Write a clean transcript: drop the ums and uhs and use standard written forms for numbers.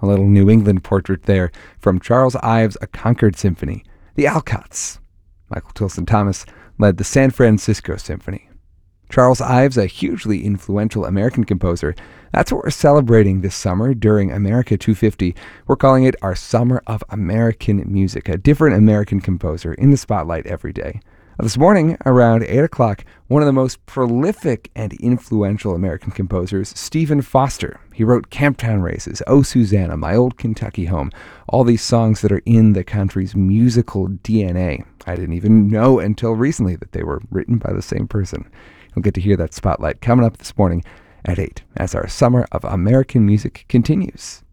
A little New England portrait there from Charles Ives' A Concord Symphony. The Alcotts. Michael Tilson Thomas led the San Francisco Symphony. Charles Ives, a hugely influential American composer, that's what we're celebrating this summer during America 250. We're calling it our Summer of American Music, a different American composer in the spotlight every day. This morning, around 8 o'clock, one of the most prolific and influential American composers, Stephen Foster. He wrote Camptown Races, Oh Susanna, My Old Kentucky Home, all these songs that are in the country's musical DNA. I didn't even know until recently that they were written by the same person. You'll get to hear that spotlight coming up this morning at 8 as our Summer of American Music continues.